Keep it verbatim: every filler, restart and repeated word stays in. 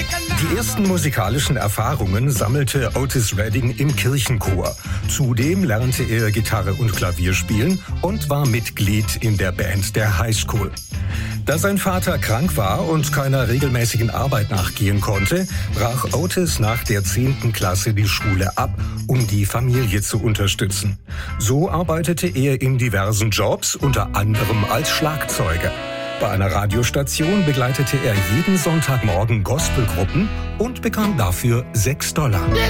Die ersten musikalischen Erfahrungen sammelte Otis Redding im Kirchenchor. Zudem lernte er Gitarre und Klavier spielen und war Mitglied in der Band der Highschool. Da sein Vater krank war und keiner regelmäßigen Arbeit nachgehen konnte, brach Otis nach der zehnten Klasse die Schule ab, um die Familie zu unterstützen. So arbeitete er in diversen Jobs, unter anderem als Schlagzeuger. Bei einer Radiostation begleitete er jeden Sonntagmorgen Gospelgruppen und bekam dafür sechs Dollar.